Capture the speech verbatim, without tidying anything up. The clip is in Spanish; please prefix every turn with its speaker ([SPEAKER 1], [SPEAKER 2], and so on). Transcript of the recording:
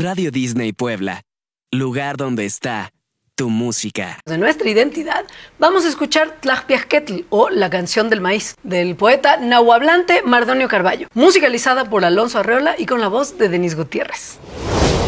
[SPEAKER 1] Radio Disney Puebla, lugar donde está tu música.
[SPEAKER 2] De nuestra identidad, vamos a escuchar Tlajpiasquetl, o La canción del maíz, del poeta nahuablante Mardonio Carballo, musicalizada por Alonso Arreola y con la voz de Denis Gutiérrez.